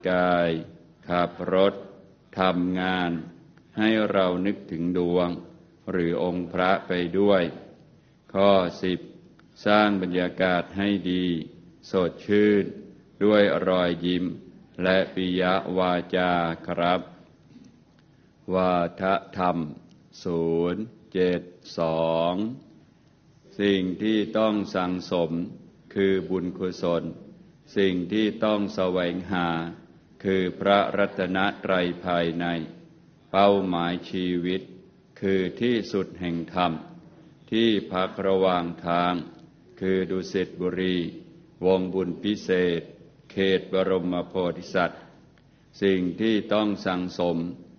กายขับรถทำงานให้เรานึกถึงดวงหรือองค์พระไปด้วยข้อ10สร้างบรรยากาศให้ดีสดชื่นด้วยรอยยิ้มและปิยวาจาครับวาทธรรม072สิ่งที่ต้องสั่งสมคือบุญกุศลสิ่งที่ต้องแสวงหาคือพระรัตนตรัยภายในเป้าหมายชีวิตคือที่สุดแห่งธรรมที่พักระหว่างทางคือดุสิตบุรีวงบุญพิเศษเขตบรมโพธิสัตว์สิ่งที่ต้องสั่งสม